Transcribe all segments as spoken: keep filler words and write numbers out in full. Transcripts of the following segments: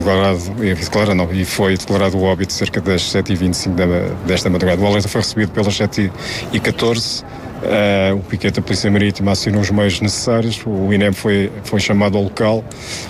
Declarado, e, declarado não, e foi declarado o óbito cerca das sete e vinte e cinco da, desta madrugada. O alerta foi recebido pelas sete e catorze. Uh, o piquete da Polícia Marítima assinou os meios necessários, o I N E M foi, foi chamado ao local,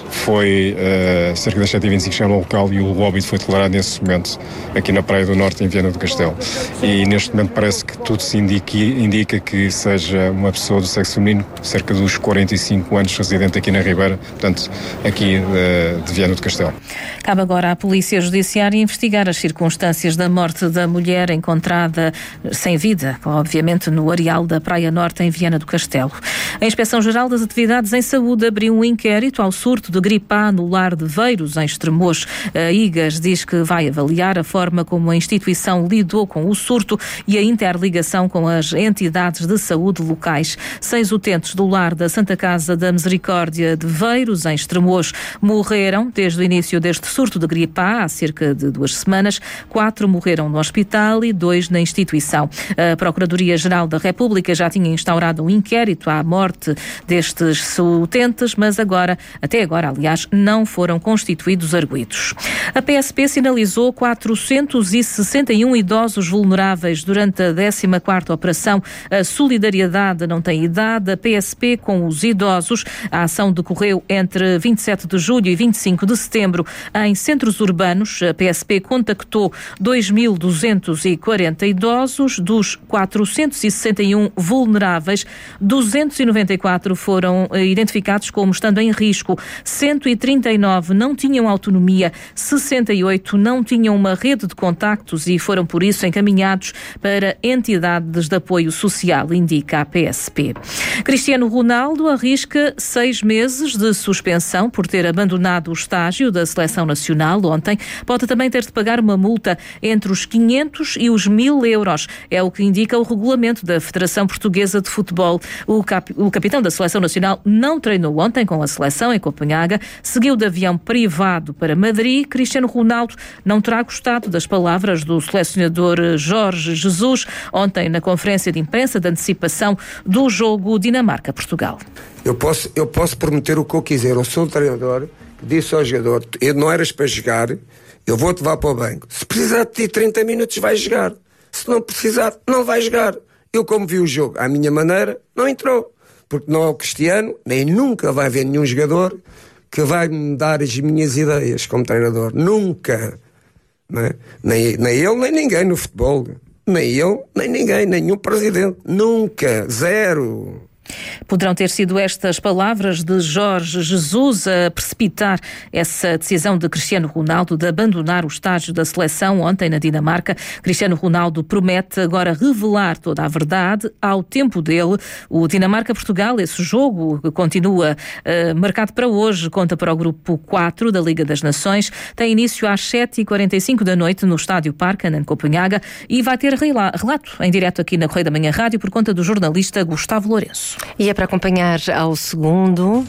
foi uh, cerca das sete e vinte e cinco chamado ao local e o óbito foi declarado nesse momento aqui na Praia do Norte, em Viana do Castelo. E neste momento parece que tudo se indica, indica que seja uma pessoa do sexo feminino, cerca dos quarenta e cinco anos, residente aqui na Ribeira, portanto, aqui uh, de Viana do Castelo. Cabe agora à Polícia Judiciária investigar as circunstâncias da morte da mulher encontrada sem vida, obviamente no areal da Praia Norte, em Viana do Castelo. A Inspeção-Geral das Atividades em Saúde abriu um inquérito ao surto de gripe A no lar de Veiros, em Estremoz. A I G A S diz que vai avaliar a forma como a instituição lidou com o surto e a interligação com as entidades de saúde locais. Seis utentes do lar da Santa Casa da Misericórdia de Veiros, em Estremoz, morreram desde o início deste surto de gripe A, há cerca de duas semanas. Quatro morreram no hospital e dois na instituição. A Procuradoria-Geral da República já tinha instaurado um inquérito à morte destes utentes, mas agora, até agora, aliás, não foram constituídos arguidos. A P S P sinalizou quatrocentos e sessenta e um idosos vulneráveis durante a décima quarta operação A Solidariedade Não Tem Idade, a P S P com os idosos. A ação decorreu entre vinte e sete de julho e vinte e cinco de setembro em centros urbanos. A P S P contactou dois mil duzentos e quarenta idosos. Dos quatrocentos e sessenta e um vulneráveis, duzentos e noventa e quatro foram identificados como estando em risco, cento e trinta e nove não tinham autonomia, sessenta e oito não tinham uma rede de contactos e foram por isso encaminhados para entidades de apoio social, indica a P S P. Cristiano Ronaldo arrisca seis meses de suspensão por ter abandonado o estágio da Seleção Nacional ontem. Pode também ter de pagar uma multa entre os quinhentos e os mil euros. É o que indica o regulamento da Federação Portuguesa de Futebol. O, cap- o capitão da Seleção Nacional não treinou ontem com a seleção em Copenhaga, seguiu de avião privado para Madrid. Cristiano Ronaldo não terá gostado das palavras do selecionador Jorge Jesus ontem na conferência de imprensa de antecipação do jogo Dinamarca-Portugal. Eu posso, eu posso prometer o que eu quiser. Eu sou o treinador que disse ao jogador: eu não eras para jogar, eu vou-te levar para o banco. Se precisar de ti trinta minutos, vai jogar. Se não precisar, não vai jogar. Eu, como vi o jogo à minha maneira, não entrou. Porque não é o Cristiano, nem nunca vai haver nenhum jogador que vai me dar as minhas ideias como treinador. Nunca. Não é? nem, nem ele, nem ninguém no futebol. Nem ele, nem ninguém, nenhum presidente. Nunca. Zero. Poderão ter sido estas palavras de Jorge Jesus a precipitar essa decisão de Cristiano Ronaldo de abandonar o estágio da seleção ontem na Dinamarca. Cristiano Ronaldo promete agora revelar toda a verdade ao tempo dele. O Dinamarca-Portugal, esse jogo continua uh, marcado para hoje, conta para o grupo quatro da Liga das Nações, tem início às sete e quarenta e cinco da noite no Estádio Parken, em Copenhaga, e vai ter relato em direto aqui na Correio da Manhã Rádio por conta do jornalista Gustavo Lourenço. E é para acompanhar ao segundo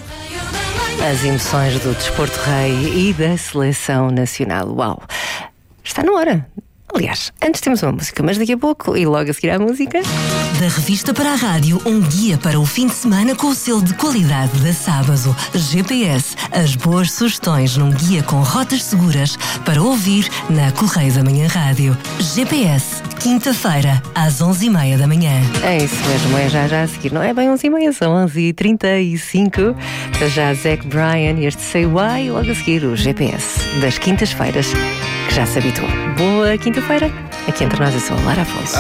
as emoções do desporto rei e da seleção nacional. Uau! Está na hora. Aliás, antes temos uma música, mas daqui a pouco, e logo a seguir à música... Da revista para a rádio, um guia para o fim de semana com o selo de qualidade da Sábado. G P S, as boas sugestões num guia com rotas seguras para ouvir na Correio da Manhã Rádio. G P S, quinta-feira, às onze e meia da manhã. É isso mesmo, é já já a seguir. Não é bem onze e meia, são onze e trinta e cinco. Para já Zac Bryan e este Say Why, logo a seguir o G P S das quintas-feiras, que já se habituou. Boa quinta-feira. Aqui entre nós eu sou a Lara Afonso.